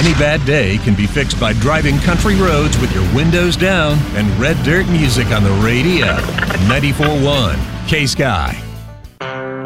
Any bad day can be fixed by driving country roads with your windows down and Red Dirt music on the radio. 94.1 K-Sky.